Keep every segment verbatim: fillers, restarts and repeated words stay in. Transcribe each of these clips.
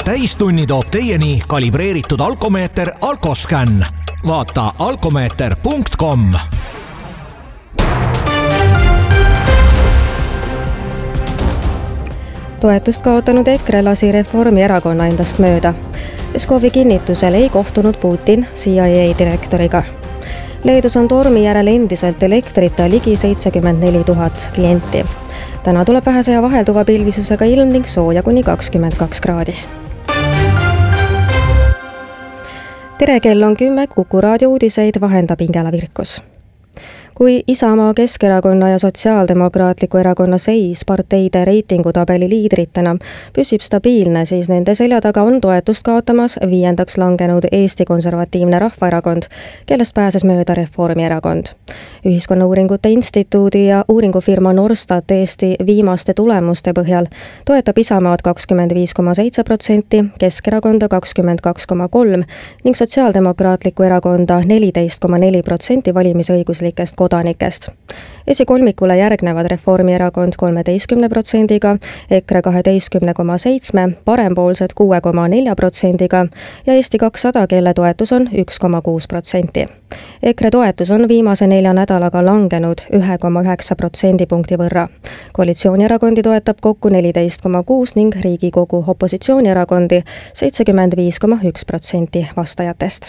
täistunni toob teieni kalibreeritud alkomeeter Alkoscan. Vaata alkomeeter punkt com. Toetust kaotanud EKRE lasi Reformierakonna endast mööda. Peskovi kinnitusel ei kohtunud Putin C I A direktoriga. Leedus on tormi järel endiselt elektrita ligi seitsekümmend neli tuhat klienti. Täna tuleb vähese ja vahelduva pilvisusega ilm ning sooja kuni kakskümmend kaks kraadi. Tere, kell on kümme, Kuku raadio uudiseid vahendab Ingela Virkus. Kui Isamaa, Keskerakonna ja Sotsiaaldemokraatliku erakonna seis parteide reitingutabeli liidritena püsib stabiilne, siis nende selja taga on toetust kaotamas viiendaks langenud Eesti Konservatiivne Rahvaerakond, kellest pääses mööda Reformierakond. Ühiskonnauuringute instituudi ja uuringufirma Norstat Eesti viimaste tulemuste põhjal toetab Isamaad kakskümmend viis koma seitse protsenti, Keskerakonda kakskümmend kaks koma kolm ning Sotsiaaldemokraatliku erakonda neliteist koma neli protsenti valimisõiguslikest kodanikest. Esikolmikule järgnevad Reformierakond kolmeteistkümne protsendiga, EKRE kaheteistkümne koma seitsme, parempoolsed kuue koma nelja protsendiga ja Eesti kakssada, kelle toetus on üks koma kuus protsenti. EKRE toetus on viimase nelja nädalaga langenud ühe koma üheksa protsendipunkti võrra. Koalitsioonierakondi toetab kokku neliteist koma kuus ning Riigikogu opositsioonierakondi seitsekümmend viis koma üks protsenti vastajatest.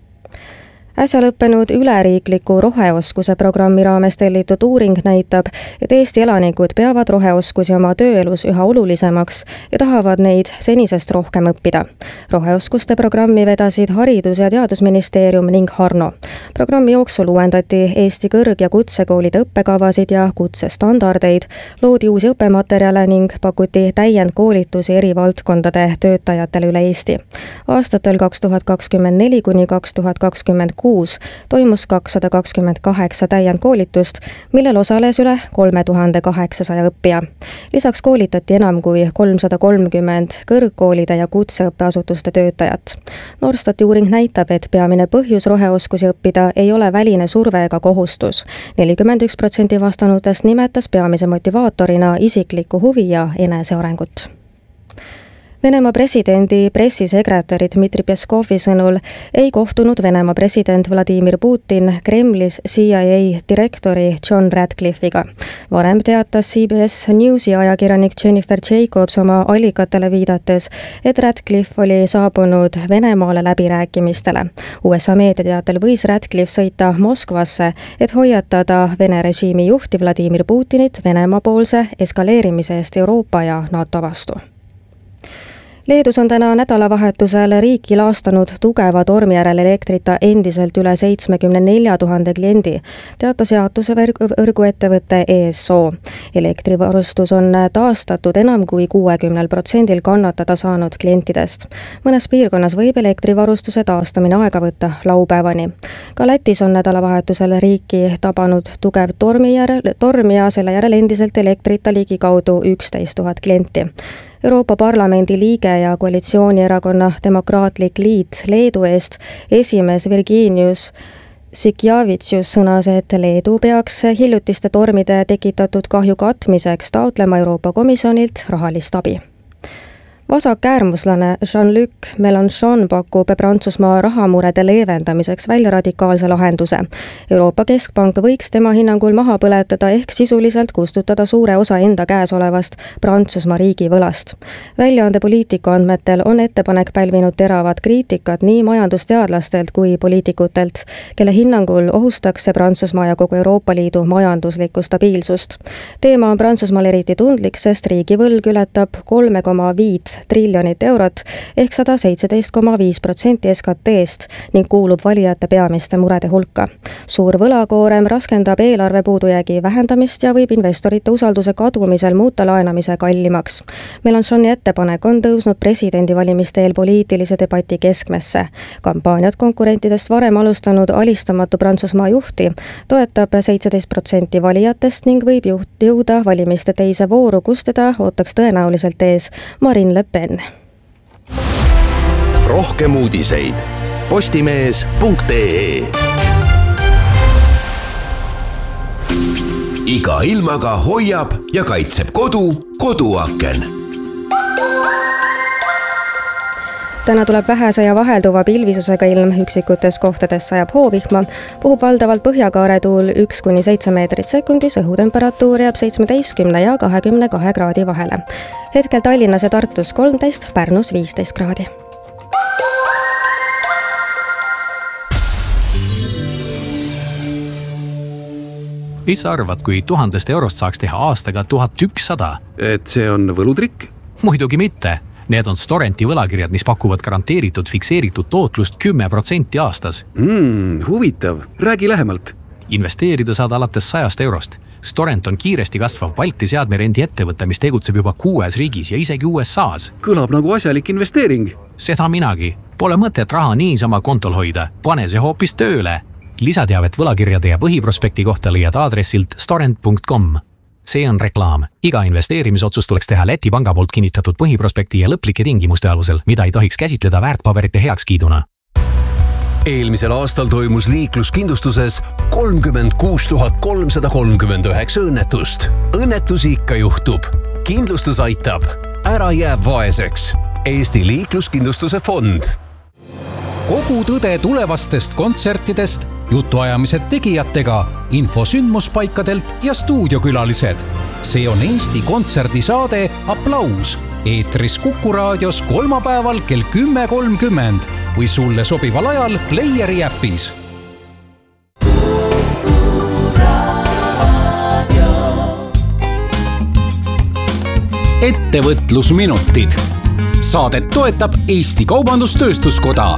Äsja lõppenud üleriikliku roheoskuse programmi raames tellitud uuring näitab, et Eesti elanikud peavad roheoskusi oma tööelus üha olulisemaks ja tahavad neid senisest rohkem õppida. Roheoskuste programmi vedasid Haridus- ja Teadusministeerium ning Harno. Programmi jooksul uuendati Eesti kõrg- ja kutsekoolide õppekavasid ja kutsestandardeid, loodi uusi õppematerjale ning pakuti täiendkoolitusi eri valdkondade töötajatele üle Eesti. Aastatel kaks tuhat kakskümmend neli kuni kaks tuhat kakskümmend kuus toimus kakssada kakskümmend kaheksa täiendkoolitust, millel osales üle kolme tuhande kaheksasaja õppija. Lisaks koolitati enam kui kolmsada kolmkümmend kõrgkoolide ja kutseõppeasutuste töötajat. Norstati uuring näitab, et peamine põhjus roheoskusi õppida ei ole väline surve ega kohustus. nelikümmend üks protsenti vastanutest nimetas peamise motivaatorina isiklikku huvi ja enesearengut. Venemaa presidendi pressisekretäri Dmitri Peskovi sõnul ei kohtunud Venemaa president Vladimir Putin Kremlis C I A direktori John Ratcliffe'iga. Varem teatas C B S Newsi ajakirjanik Jennifer Jacobs oma allikatele viidates, et Ratcliffe oli saabunud Venemaale läbirääkimistele. U S A meediateatel võis Ratcliffe sõita Moskvasse, et hoiatada Vene režiimi juhti Vladimir Putinit Venemaa poolse eskaleerimise eest Euroopa ja NATO vastu. Leedus on täna nädalavahetusel riiki laastanud tugeva tormi järel elektrita endiselt üle seitsmekümne nelja tuhande kliendi, teatas jaotuse võrguettevõtte E S O. Elektrivarustus on taastatud enam kui kuuekümnel protsendil kannatada saanud klientidest. Mõnes piirkonnas võib elektrivarustuse taastamine aega võtta laupäevani. Ka Lätis on nädalavahetusel riiki tabanud tugev tormi järel, torm ja selle järel endiselt elektrita ligi kaudu üksteist tuhat klienti. Euroopa Parlamendi liige ja koalitsioonierakonna Demokraatlik Liit Leedu eest esimees Virginius Sikjavitsus sõnas, et Leedu peaks hiljutiste tormide tekitatud kahju katmiseks taotlema Euroopa Komisjonilt rahalist abi. Vasakäärmuslane Jean-Luc Mélenchon pakub Prantsusmaa rahamurede leevendamiseks välja radikaalse lahenduse. Euroopa Keskpank võiks tema hinnangul maha põletada ehk sisuliselt kustutada suure osa enda käes olevast Prantsusmaa riigi võlast. Väljaande Poliitika andmetel on ettepanek pälvinud teravat kriitikat nii majandusteadlastelt kui poliitikutelt, kelle hinnangul ohustaks see Prantsusmaa ja kogu Euroopa Liidu majanduslikku stabiilsust. Teema on Prantsusmaal eriti tundlik, sest riigi võlg ületab kolme koma viis triljonit eurot ehk sada seitseteist koma viis protsenti S K T-st ning kuulub valijate peamiste murede hulka. Suur võlakoorem raskendab eelarve puudujäägi vähendamist ja võib investorite usalduse kadumisel muuta laenamise kallimaks. Mélenchoni ettepanek on tõusnud presidendivalimiste eel poliitilise debati keskmesse. Kampaaniat konkurentidest varem alustanud alistamatu Prantsusmaa juhti toetab seitseteist protsenti valijatest ning võib jõuda valimiste teise vooru, kus teda ootaks tõenäoliselt ees Marine Le Pen. Rohkem uudiseid postimees punkt ee. Iga ilmaga hoiab ja kaitseb kodu koduaken. täna tuleb vähese ja vahelduva pilvisusega ilm, üksikutes kohtades sajab hoovihma, puhub valdavalt põhjakaare tuul üks kuni seitse meetrit sekundis, õhutemperatuur jääb seitsmeteistkümne ja kahekümne kahe kraadi vahele. Hetkel Tallinnas ja Tartus kolmteist, Pärnus viisteist kraadi. Mis sa arvad, kui tuhandest eurost saaks teha aastaga tuhat ükssada? Et see on võlutrikk? Muidugi mitte. Need on Storenti võlakirjad, mis pakuvad garanteeritud fikseeritud tootlust kümme protsenti aastas. Mm, huvitav. Räägi lähemalt. Investeerida saad alates sajast eurost. Storent on kiiresti kasvav Balti seadmerendi ettevõte, mis tegutseb juba kuues riigis ja isegi U S A's. Kõlab nagu asjalik investeering. Seda minagi. Pole mõtet raha niisama kontol hoida. Pane see hoopis tööle. Lisateavet võlakirjade ja põhiprospekti kohta leiad aadressilt storent punkt com. See on reklaam. Iga investeerimisotsus tuleks teha Läti panga poolt kinnitatud põhiprospekti ja lõplike tingimuste alusel, mida ei tohiks käsitleda väärtpaberite heakskiiduna. Eelmisel aastal toimus liikluskindlustuses kolmkümmend kuus tuhat kolmsada kolmkümmend üheksa õnnetust. Õnnetusi ikka juhtub. Kindlustus aitab. Ära jää vaeseks. Eesti liikluskindlustuse fond. Kogu tõde tulevastest kontsertidest, jutuajamised tegijatega, info sündmuspaikadelt ja stuudiokülalised. See on Eesti kontserdisaade Applaus. Eetris Kuku raadios kolmapäeval kell kümme kolmkümmend või sulle sobival ajal Playeri äpis. Ettevõtlusminutid. Saadet toetab Eesti Kaubandus-Tööstuskoda.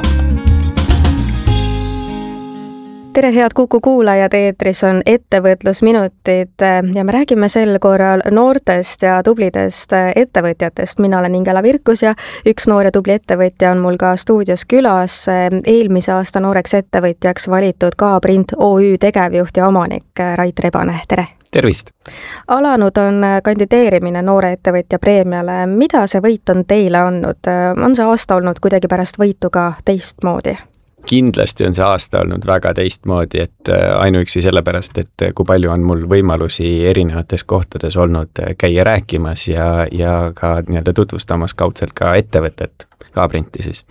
Tere head Kuku kuulajad, eetris on ettevõtlusminutid ja me räägime sel korral noortest ja tublidest ettevõtjatest. Mina olen Ingela Virkus ja üks noor ja tubli ettevõtja on mul ka stuudios külas. Eelmise aasta nooreks ettevõtjaks valitud K-Print O Ü tegevjuht ja omanik Rait Rebane. Tere! Tervist! Alanud on kandideerimine noore ettevõtja preemiale. Mida see võit on teile andnud? On see aasta olnud kuidagi pärast võitu ka teistmoodi? Kindlasti on see aasta olnud väga teistmoodi, et ainuüksi sellepärast, et kui palju on mul võimalusi erinevates kohtades olnud käia rääkimas ja, ja ka nii-öelda tutvustamas kaudselt ka ettevõtet, K-Printi siis.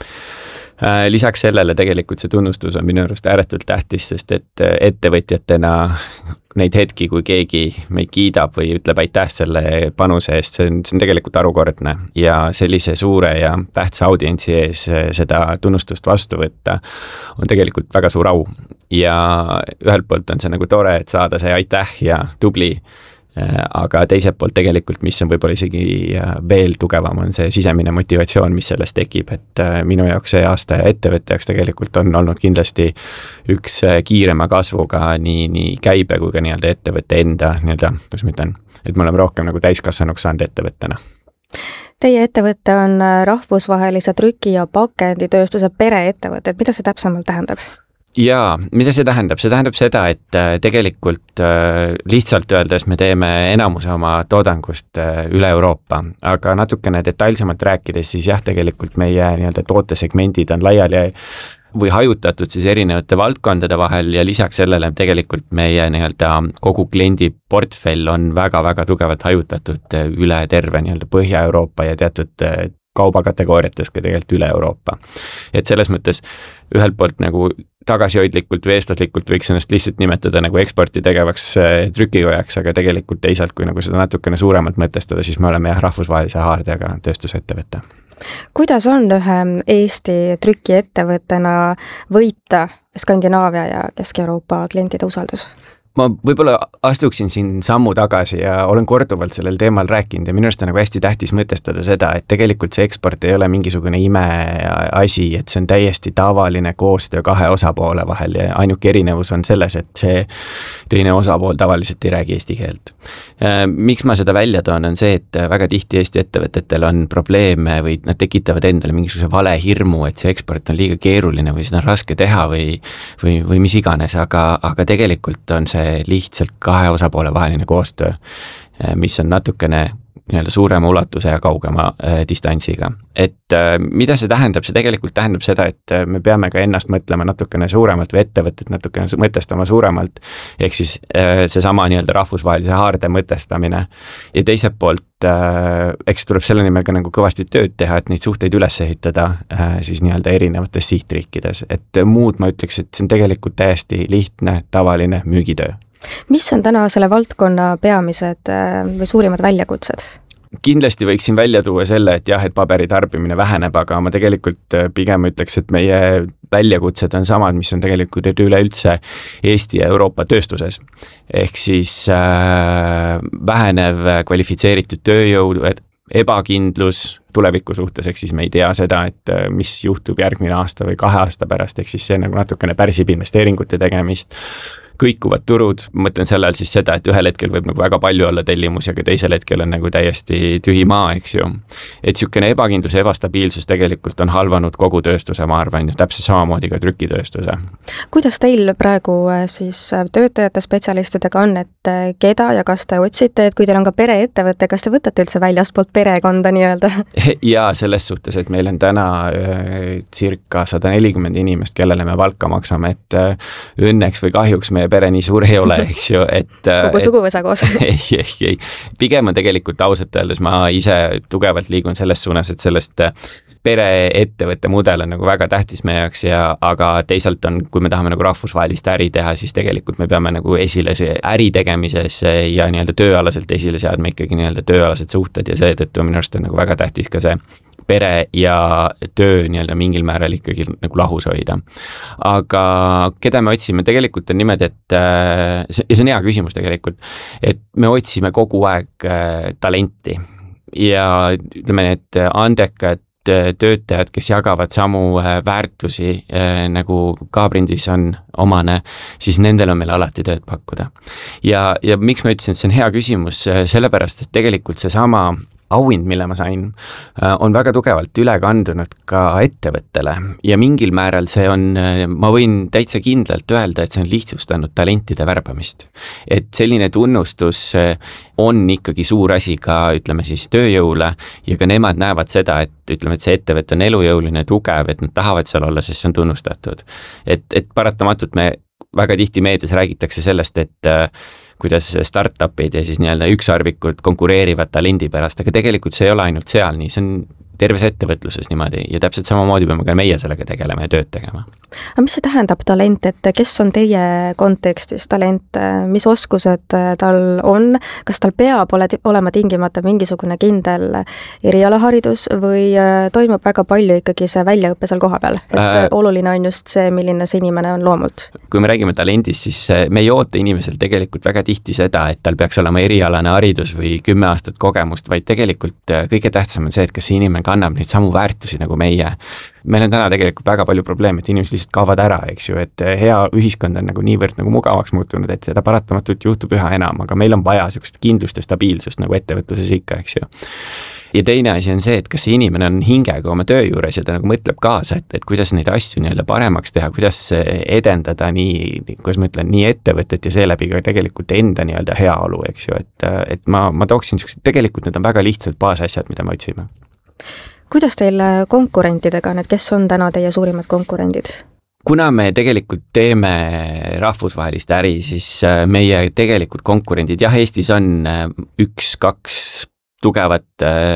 Lisaks sellele tegelikult see tunnustus on minu arust ääretult tähtis, sest et ettevõtjatena neid hetki, kui keegi meid kiidab või ütleb aitäh selle panuse eest, see on, see on tegelikult arukordne ja sellise suure ja tähtsa audientsi ees seda tunnustust vastu võtta on tegelikult väga suur au. Ja ühelt poolt on see nagu tore, et saada see aitäh ja tubli, aga teiselt poolt tegelikult, mis on võib-olla isegi veel tugevam, on see sisemine motivatsioon, mis sellest tekib, et minu jaoks see aasta ettevõtjaks tegelikult on olnud kindlasti üks kiirema kasvuga nii, nii käibe kui ka nii-öelda ettevõtte enda, nii-öelda, kus ma ütlen, et me oleme rohkem nagu täiskasvanuks saanud ettevõttena. Teie ettevõte on rahvusvahelise trüki- ja pakenditööstuse pereettevõte. Mida see täpsemalt tähendab? Jaa, mida see tähendab? See tähendab seda, et tegelikult lihtsalt öeldes me teeme enamuse oma toodangust üle Euroopa, aga natukene detailsemalt rääkides, siis jah, tegelikult meie nii-öelda tootesegmendid on laiali või hajutatud siis erinevate valdkondade vahel ja lisaks sellele tegelikult meie nii-öelda kogu kliendi portfell on väga-väga tugevalt hajutatud üle terve nii-öelda Põhja-Euroopa ja teatud kaubakategooriates ka tegelikult üle Euroopa. Et selles mõttes ühelt poolt nagu tagasihoidlikult või eestlaslikult võiks ennast lihtsalt nimetada nagu eksporti tegevaks trükikojaks, aga tegelikult teisalt, kui nagu seda natukene suuremalt mõtestada, siis me oleme jah rahvusvahelise haardega tööstusettevõte. Kuidas on ühe Eesti trükiettevõttena võita Skandinaavia ja Kesk-Euroopa klientide usaldus? Ma võib-olla astuksin siin sammu tagasi ja olen korduvalt sellel teemal rääkinud ja minu arust on nagu hästi tähtis mõtestada seda, et tegelikult see eksport ei ole mingisugune imeasi, et see on täiesti tavaline koostöö kahe osapoole vahel ja ainuke erinevus on selles, et see teine osapool tavaliselt ei räägi eesti keelt. Miks ma seda välja toon, on see, et väga tihti Eesti ettevõtetel on probleeme või nad tekitavad endale mingisuguse vale hirmu, et see eksport on liiga keeruline või seda on raske teha või, või, või mis iganes, aga, aga tegelikult on see lihtsalt kahe osapoole vaheline koostöö, mis on natukene nii-öelda suurema ulatuse ja kaugema äh, distantsiga. Et äh, mida see tähendab? See tegelikult tähendab seda, et me peame ka ennast mõtlema natukene suuremalt või ettevõtted natukene mõtestama suuremalt, ehk siis äh, seesama nii-öelda rahvusvahelise haarde mõtestamine. Ja teiselt poolt äh, eks tuleb selle nimel ka nagu kõvasti tööd teha, et neid suhteid üles ehitada äh, siis nii-öelda erinevates sihtriikides. Et muud ma ütleks, et see on tegelikult täiesti lihtne, tavaline müügitöö. Mis on täna selle valdkonna peamised või suurimad väljakutsed? Kindlasti võiksin välja tuua selle, et jah, et paberi tarbimine väheneb, aga ma tegelikult pigem ütleks, et meie väljakutsed on samad, mis on tegelikult üleüldse Eesti ja Euroopa tööstuses. Ehk siis äh, vähenev kvalifitseeritud tööjõud, ebakindlus tuleviku suhtes, ehk siis me ei tea seda, et mis juhtub järgmine aasta või kahe aasta pärast, ehk siis see nagu natukene pärsib investeeringute tegemist, kõikuvad turud, mõtlen selle all siis seda, et ühel hetkel võib nagu väga palju olla tellimus, aga teisel hetkel on nagu täiesti tühi maa, eks ju. Et siukene ebakindlus ja ebastabiilsus tegelikult on halvanud kogu tööstuse, ma arvan, täpselt samamoodi ka trükitööstuse. Kuidas teil praegu siis töötajate spetsialistidega on, et keda ja kas te otsite, et kui teil on ka pereettevõte, kas te võtate üldse väljastpoolt perekonda nii-öelda? Ja selles suhtes, et meil on täna äh, circa sada nelikümmend inimest, kellele me valka maksame, et äh, õnneks või kahjuks me pere nii suur ei ole, eks ju, et kogu suguvõsa koos. ei, ei, ei. Pigem on tegelikult ausalt öeldes ma ise tugevalt liigun selles suunas, et sellest pereettevõtte mudel on nagu väga tähtis meie jaoks ja aga teisalt on, kui me tahame nagu rahvusvahelist äri teha, siis tegelikult me peame nagu esile see äri tegemises ja nii-öelda tööalaselt esile seadma ikkagi nii-öelda tööalased suhted ja seetõttu minu arust on nagu väga tähtis ka see pere ja töö nii-öelda mingil määral ikkagi nagu lahus hoida. Aga keda me otsime? Tegelikult on niimoodi, et ja see on hea küsimus tegelikult, et me otsime kogu aeg talenti ja ütleme, et andekad töötajad, kes jagavad samu väärtusi nagu K-Prindis on omane, siis nendel on meil alati tööd pakkuda. Ja, ja miks ma ütlesin, et see on hea küsimus, sellepärast, et tegelikult see sama auhind, mille ma sain, on väga tugevalt üle kandunud ka ettevõttele ja mingil määral see on, ma võin täitsa kindlalt öelda, et see on lihtsustanud talentide värbamist. Et selline tunnustus on ikkagi suur asi ka, ütleme siis, tööjõule ja ka nemad näevad seda, et ütleme, et see ettevõte on elujõuline, tugev, et nad tahavad seal olla, sest see on tunnustatud. Et, et paratamatult me väga tihti meedias räägitakse sellest, et kuidas startupid ja siis nii-öelda ükssarvikud konkureerivad talendi pärast, aga tegelikult see ei ole ainult seal nii, see on terves ettevõtluses niimoodi ja täpselt samamoodi peame ka meie sellega tegelema ja tööd tegema. Aga mis see tähendab talent, et kes on teie kontekstis talent, mis oskused tal on, kas tal peab ole, olema tingimata mingisugune kindel erialaharidus või toimub väga palju ikkagi see väljaõppe seal koha peal, et äh, oluline on just see, milline see inimene on loomult? Kui me räägime talendist, siis me ei oota inimesel tegelikult väga tihti seda, et tal peaks olema erialane haridus või kümme aastat kogemust, vaid tegelikult kõige tähtsam on see, et kas see inimene kannab neid samu väärtusi nagu meie. Meil on täna tegelikult väga palju probleeme, et inimesed lihtsalt kaovad ära, eks ju, et hea ühiskond on nagu niivõrd nagu mugavaks muutunud, et seda paratamatult juhtub üha enam, aga meil on vaja sellist kindlust ja stabiilsust nagu ettevõtluses ikka, eks ju. Ja teine asi on see, et kas see inimene on hingega oma töö juures ja ta nagu mõtleb kaasa, et, et kuidas neid asju nii-öelda paremaks teha, kuidas edendada nii, kuidas ma ütlen, nii ettevõtet ja seeläbi ka tegelikult enda nii-öelda heaolu, eks ju, et, et ma, ma tooksin sellised, tegelikult need on väga lihtsalt baasasjad, mida me otsime. Kuidas teil konkurentidega, need kes on täna teie suurimad konkurendid? Kuna me tegelikult teeme rahvusvahelist äri, siis meie tegelikult konkurendid, jah, Eestis on üks, kaks tugevat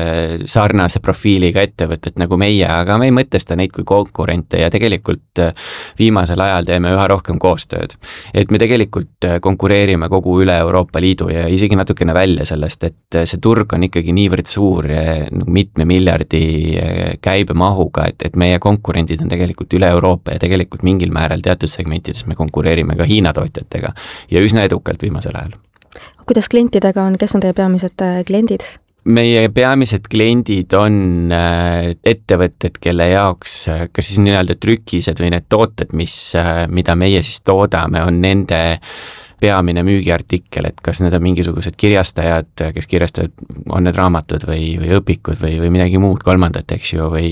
sarnase profiiliga ettevõtet nagu meie, aga me ei mõtesta neid kui konkurente ja tegelikult viimasel ajal teeme üha rohkem koostööd. Et me tegelikult konkureerime kogu üle Euroopa Liidu ja isegi natukene välja sellest, et see turg on ikkagi niivõrd suur mitme miljardi käibemahuga, et, et meie konkurendid on tegelikult üle Euroopa ja tegelikult mingil määral teatud segmentides me konkureerime ka Hiina tootjatega ja üsna edukalt viimasel ajal. Kuidas klientidega on, kes on teie peamised kliendid? Meie peamised kliendid on ettevõtted, kelle jaoks kas siis nii-öelda trükised või need tooted, mis, mida meie siis toodame, on nende peamine müügiartikkel, et kas need on mingisugused kirjastajad, kes kirjastavad, on need raamatud või, või õpikud või, või midagi muud kolmandat, eks ju, või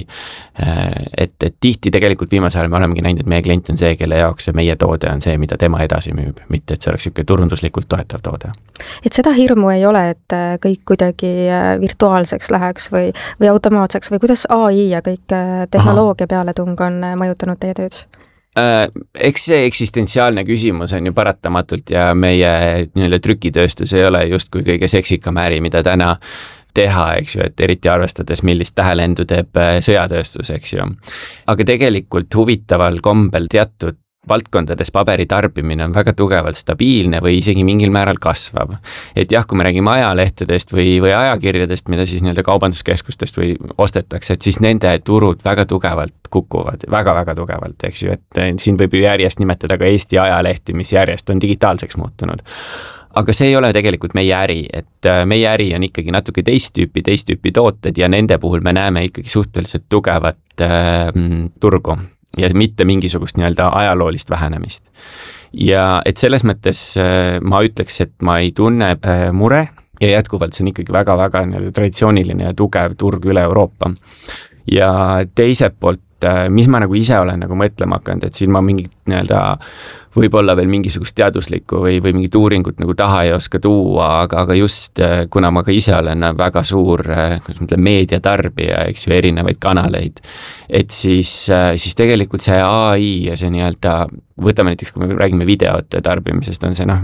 et, et tihti tegelikult viimasel ajal me olemegi näinud, et meie klient on see, kelle jaoks see meie toode on see, mida tema edasi müüb, mitte et see oleks niisugune turunduslikult toetav toode. Et seda hirmu ei ole, et kõik kuidagi virtuaalseks läheks või, või automaatseks või kuidas A I ja kõik tehnoloogia pealetung on mõjutanud teie tööd? Eks see eksistentsiaalne küsimus on ju paratamatult ja meie nii-öelda trükitööstus ei ole justkui kõige seksikam äri, mida täna teha, eks ju, et eriti arvestades, millist tähelendu teeb sõjatööstus, eks ju. Aga tegelikult huvitaval kombel teatud valdkondades paberi tarbimine on väga tugevalt stabiilne või isegi mingil määral kasvav. Et jah, kui me räägime ajalehtedest või, või ajakirjadest, mida siis nii-öelda kaubanduskeskustest või ostetakse, et siis nende turud väga tugevalt kukuvad, väga-väga tugevalt, eks ju, et siin võib ju järjest nimetada ka Eesti ajalehti, mis järjest on digitaalseks muutunud. Aga see ei ole tegelikult meie äri, et meie äri on ikkagi natuke teist tüüpi, teist tüüpi tooted ja nende puhul me näeme ikkagi suhteliselt tugevat äh, turgu ja mitte mingisugust nii-öelda ajaloolist vähenemist. Ja et selles mõttes ma ütleks, et ma ei tunne mure ja jätkuvalt see on ikkagi väga-väga nii-öelda traditsiooniline ja tugev turg üle Euroopa. Ja teiselt poolt, mis ma nagu ise olen nagu mõtlema hakanud, et siin ma mingit nii-öelda võib-olla veel mingisugust teaduslikku või, või mingit uuringut nagu taha ei oska tuua, aga, aga just kuna ma ka ise olen väga suur, kuidas ma ütlen, meediatarbija, eks ju, erinevaid kanaleid, et siis, siis tegelikult see A I ja see nii-öelda, võtame näiteks, kui me räägime videote tarbimisest, on see noh,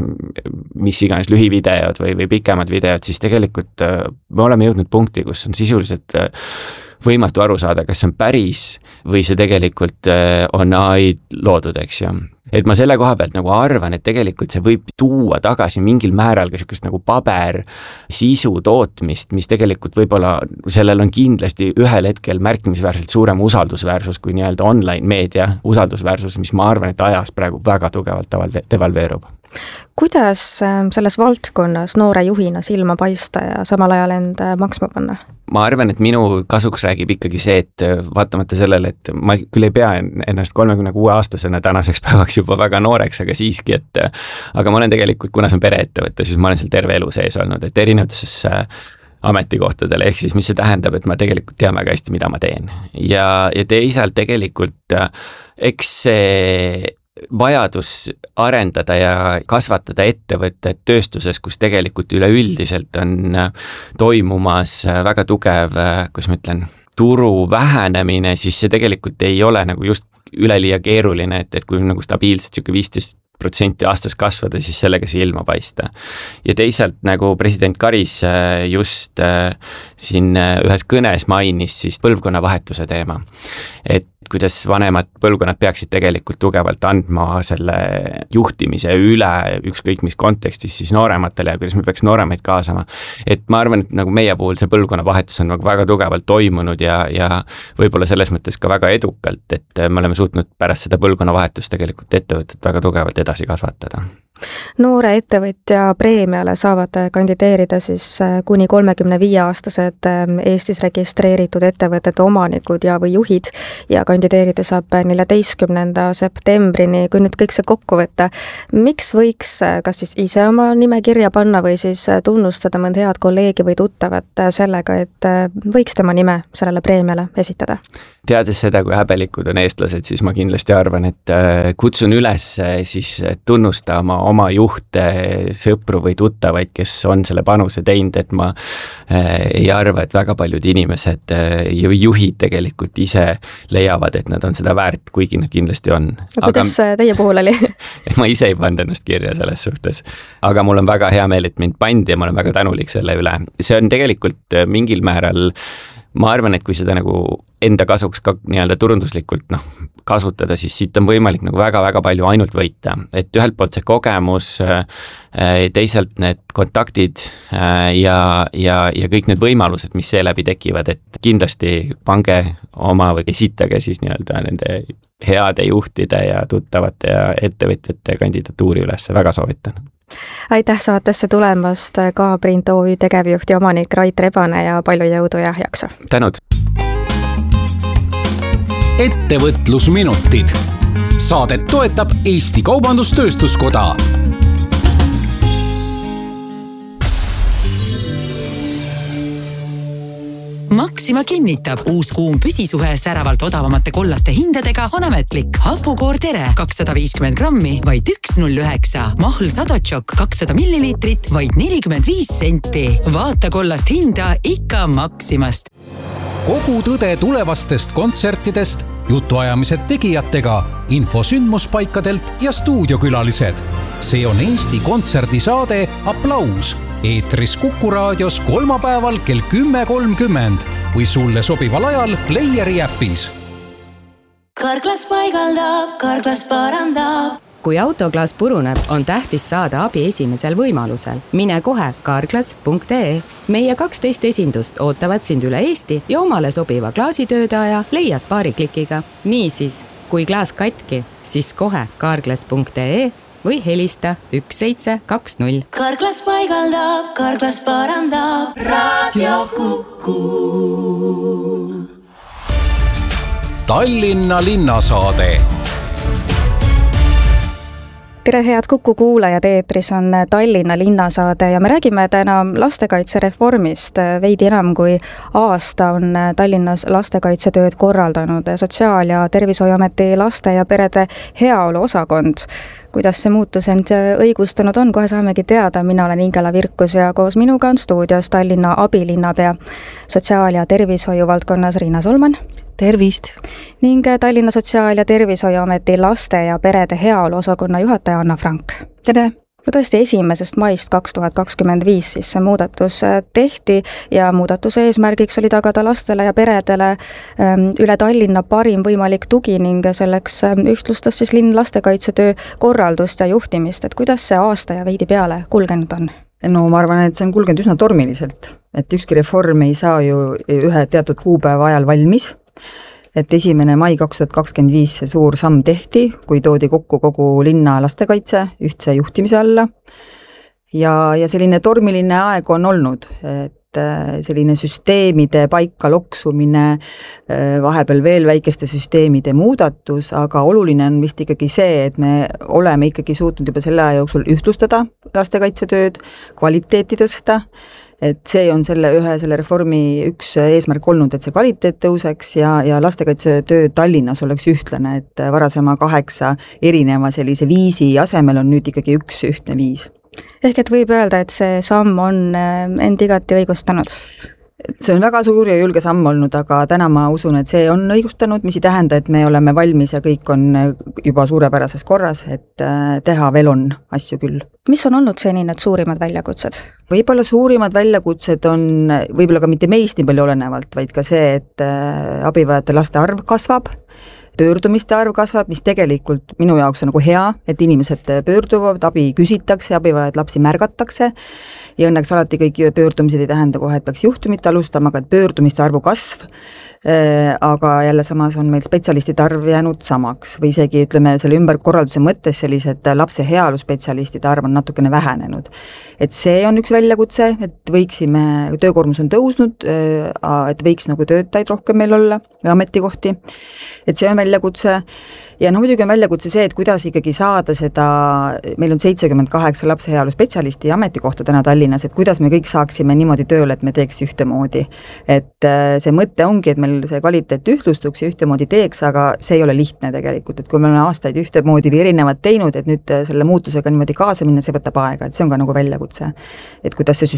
mis iganes lühivideod või, või pikemad videod, siis tegelikult me oleme jõudnud punkti, kus on sisuliselt võimatu aru saada, kas see on päris või see tegelikult on A I loodud, eks ju. Et ma selle koha pealt nagu arvan, et tegelikult see võib tuua tagasi mingil määral ka niisugust nagu paber sisu tootmist, mis tegelikult võib-olla sellel on kindlasti ühel hetkel märkimisväärselt suurem usaldusväärsus kui nii-öelda online meedia usaldusväärsus, mis ma arvan, et ajas praegu väga tugevalt devalveerub. Kuidas selles valdkonnas noore juhina silma paista ja samal ajal end maksma panna? Ma arvan, et minu kasuks räägib ikkagi see, et vaatamata sellele, et ma küll ei pea ennast kolmekümne kuue aastasena tänaseks päevaks juba väga nooreks, aga siiski, et aga ma olen tegelikult, kuna see on pereettevõte, siis ma olen seal terve elu sees olnud, et erinevates ametikohtadele, ehk siis mis see tähendab, et ma tegelikult tean väga hästi, mida ma teen. Ja, ja teisalt tegelikult eks see vajadus arendada ja kasvatada ettevõtted tööstuses, kus tegelikult üleüldiselt on toimumas väga tugev, kuidas ma ütlen, turu vähenemine, siis see tegelikult ei ole nagu just üleliia keeruline, et, et kui nagu stabiilselt siuke viisteist protsenti aastas kasvada, siis sellega see ilma paista. Ja teisalt nagu president Karis just siin ühes kõnes mainis siis põlvkonnavahetuse teema. Et kuidas vanemad põlvkonnad peaksid tegelikult tugevalt andma selle juhtimise üle ükskõik mis kontekstis siis noorematele ja kuidas me peaks nooremaid kaasama. Et ma arvan, et nagu meie puhul see põlvkonnavahetus on nagu väga tugevalt toimunud ja, ja võib-olla selles mõttes ka väga edukalt, et me oleme suutnud pärast seda põlvkonnavahetust tegelikult ettevõtet väga tugevalt edasi kasvatada. Noore ettevõtja preemiale saavad kandideerida siis kuni kolmekümne viie aastased Eestis registreeritud ettevõtete omanikud ja või juhid ja kandideerida saab neljateistkümnenda septembrini, kui nüüd kõik see kokku võtta. Miks võiks kas siis ise oma nime kirja panna või siis tunnustada mõnda head kolleegi või tuttavat sellega, et võiks tema nime sellele preemiale esitada? Teades seda, kui häbelikud on eestlased, siis ma kindlasti arvan, et kutsun üles siis tunnustama oma juhte, sõpru või tuttavaid, kes on selle panuse teinud, et ma ei arva, et väga paljud inimesed ja juhid tegelikult ise leiavad, et nad on seda väärt, kuigi nad kindlasti on. Kuidas aga, teie puhul oli? Ma ise ei pannud ennast kirja selles suhtes, aga mul on väga hea meel, et mind pandi ja ma olen väga tänulik selle üle. See on tegelikult mingil määral, ma arvan, et kui seda nagu enda kasuks ka nii-öelda turunduslikult noh, kasutada, siis siit on võimalik nagu väga-väga palju ainult võita. Et ühelt poolt see kogemus, teisalt need kontaktid ja, ja, ja kõik need võimalused, mis seeläbi tekivad, et kindlasti pange oma või esitage siis nii-öelda nende heade juhtide ja tuttavate ja ettevõtjate kandidatuuri üles, väga soovitan. Aitäh saatesse tulemast ka Print O Ü tegevjuht ja omanik Rait Rebane ja palju jõudu ja jaksu. Tänud! Ettevõtlusminutid. Saadet toetab Eesti Kaubandus-Tööstuskoda. Maxima kinnitab, uus kuum püsisuhe säravalt odavamate kollaste hindadega on ametlik. Hapukoor Tere kakssada viiskümmend grammi, vaid üks null üheksa. Mahl Sadotšok kakssada milliliitrit, vaid nelikümmend viis senti. Vaata kollast hinda ikka Maximast. Kogu tõde tulevastest kontsertidest, jutuajamised tegijatega, info sündmuspaikadelt ja stuudiokülalised. See on Eesti kontserdisaade Aplaus. Eetris Kuku raadios kolmapäeval kell kümme kolmkümmend või sulle sobival ajal Playeri äpis. Karklas paigaldab, Karklas parandab. Kui autoklaas puruneb, on tähtis saada abi esimesel võimalusel. Mine kohe karklas punkt ee. Meie kaksteist esindust ootavad sind üle Eesti ja omale sobiva klaasitöödaja leiad paari klikiga. Niisiis, kui klaas katki, siis kohe karklas punkt ee või helista üks seitse kaks null. Karklas paigaldab, Karklas parandab. Raadio Kuku. Tallinna linnasaade. Tere head Kuku kuulajad, eetris on Tallinna linnasaade ja me räägime täna lastekaitsereformist. Veidi enam kui aasta on Tallinnas lastekaitsetööd korraldanud Sotsiaal- ja Tervishoiuameti laste ja perede heaolu osakond. Kuidas see muutus end õigustanud on, kohe saamegi teada. Mina olen Ingela Virkus ja koos minuga on stuudios Tallinna abilinnapea Sotsiaal- ja Tervishoiu valdkonnas Riina Solman. Tervist! Ning Tallinna Sotsiaal- ja Tervishoiuameti laste ja perede heaolu osakonna juhataja Anna Frank. Tere! No tõesti esimesest maist kaks tuhat kakskümmend viis siis see muudatus tehti ja muudatuse eesmärgiks oli tagada lastele ja peredele üle Tallinna parim võimalik tugi ning selleks ühtlustas siis linn lastekaitsetöö korraldust ja juhtimist. Et kuidas see aasta ja veidi peale kulgenud on? No ma arvan, et see on kulgenud üsna tormiliselt, et ükski reform ei saa ju ühe teatud kuupäeva ajal valmis. Et esimene mai kaks tuhat kakskümmend viis see suur samm tehti, kui toodi kokku kogu linna lastekaitse ühtse juhtimise alla. Ja, ja selline tormiline aeg on olnud, et selline süsteemide paika loksumine, vahepeal veel väikeste süsteemide muudatus, aga oluline on vist ikkagi see, et me oleme ikkagi suutnud juba selle aja jooksul ühtlustada lastekaitsetööd, kvaliteeti tõsta. Et see on selle ühe selle reformi üks eesmärk olnud, et see kvaliteet tõuseks ja, ja lastekaitsetöö Tallinnas oleks ühtlane, et varasema kaheksa erineva sellise viisi asemel on nüüd ikkagi üks ühtne viis. Ehk et võib öelda, et see samm on end igati õigustanud? See on väga suur ja julge samm olnud, aga täna ma usun, et see on õigustanud, mis ei tähenda, et me oleme valmis ja kõik on juba suurepärases korras, et teha veel on asju küll. Mis on olnud seni need suurimad väljakutsed? Võib-olla suurimad väljakutsed on võib-olla ka mitte meist nii palju olenevalt, vaid ka see, et abivajate laste arv kasvab, pöördumiste arv kasvab, mis tegelikult minu jaoks on nagu hea, et inimesed pöörduvad, abi küsitakse, abivajad lapsi märgatakse ja õnneks alati kõik pöördumised ei tähenda kohe, et peaks juhtumit alustama, aga et pöördumiste arvu kasv, aga jälle samas on meil spetsialistide arv jäänud samaks või isegi ütleme selle ümberkorralduse mõttes sellised lapse heaolu spetsialistide arv on natukene vähenenud. Et see on üks väljakutse, et võiksime, töökoormus on tõusnud, et võiks nagu töötajaid rohkem meil olla või ametikohti, et see on väljakutse ja no muidugi on väljakutse see, et kuidas ikkagi saada seda, meil on seitsekümmend kaheksa lapse heaolu spetsialisti ja ametikohta täna Tallinnas, et kuidas me kõik saaksime niimoodi tööle, et me teeks ühtemoodi. Et see mõte ongi, et meil see kvaliteet ühtlustuks ja ühtemoodi teeks, aga see ei ole lihtne tegelikult, et kui me oleme aastaid ühtemoodi või erinevad teinud, et nüüd selle muutusega niimoodi kaasa minna, see võtab aega, et see on ka nagu väljakutse. Et kuidas see